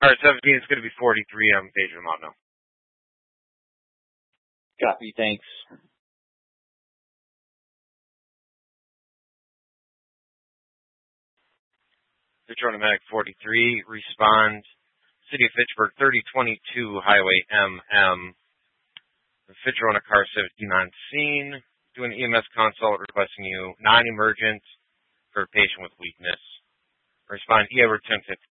All right, 17 is going to be 43. I'm paging them out now. Copy, thanks. Fitchburg Medic 43, respond. City of Fitchburg 3022 Highway MM. Fitchburg on a car 17 on scene. Doing an EMS consult requesting you non-emergent for a patient with weakness. Respond EO 1015.